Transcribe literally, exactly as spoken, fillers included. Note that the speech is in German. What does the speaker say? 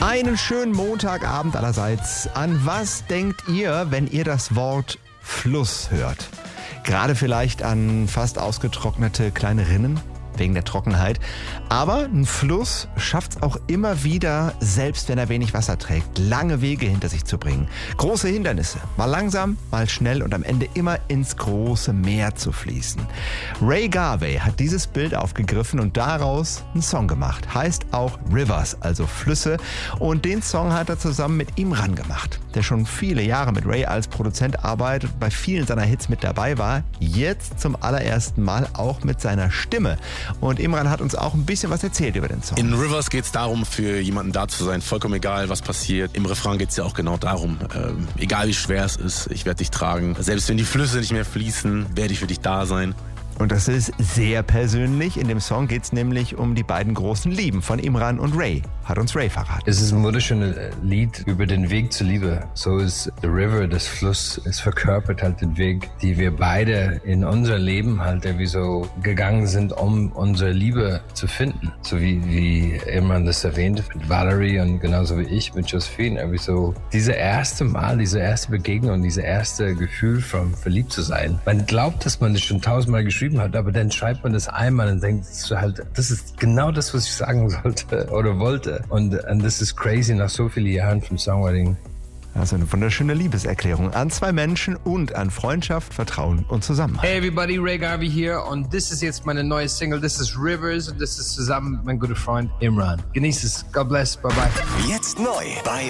Einen schönen Montagabend allerseits. An was denkt ihr, wenn ihr das Wort Fluss hört? Gerade vielleicht an fast ausgetrocknete kleine Rinnen wegen der Trockenheit. Aber ein Fluss schafft es auch immer wieder, selbst wenn er wenig Wasser trägt, lange Wege hinter sich zu bringen. Große Hindernisse, mal langsam, mal schnell und am Ende immer ins große Meer zu fließen. Ray Garvey hat dieses Bild aufgegriffen und daraus einen Song gemacht. Heißt auch Rivers, also Flüsse. Und den Song hat er zusammen mit Imran gemacht, der schon viele Jahre mit Ray als Produzent arbeitet und bei vielen seiner Hits mit dabei war. Jetzt zum allerersten Mal auch mit seiner Stimme. Und Imran hat uns auch ein bisschen was erzählt über den Song. In Rivers geht es darum, für jemanden da zu sein, vollkommen egal, was passiert. Im Refrain geht es ja auch genau darum, ähm, egal wie schwer es ist, ich werde dich tragen. Selbst wenn die Flüsse nicht mehr fließen, werde ich für dich da sein. Und das ist sehr persönlich. In dem Song geht es nämlich um die beiden großen Lieben von Imran und Ray, hat uns Ray verraten. Es ist ein wunderschönes Lied über den Weg zur Liebe. So ist The River, das Fluss, es verkörpert halt den Weg, die wir beide in unser Leben halt irgendwie so gegangen sind, um unsere Liebe zu finden. So wie, wie Imran das erwähnt mit Valerie und genauso wie ich mit Josephine. Irgendwie so diese erste Mal, diese erste Begegnung, diese erste Gefühl von verliebt zu sein. Man glaubt, dass man das schon tausendmal geschrieben hat, aber dann schreibt man das einmal und denkt so halt, das ist genau das, was ich sagen sollte oder wollte. Und das ist crazy nach so vielen Jahren vom Songwriting. Also eine wunderschöne Liebeserklärung an zwei Menschen und an Freundschaft, Vertrauen und Zusammenhalt. Hey everybody, Ray Garvey hier und das ist jetzt meine neue Single. Das ist Rivers und das ist zusammen mit meinem guten Freund Imran. Genießt es. God bless. Bye bye. Jetzt neu bei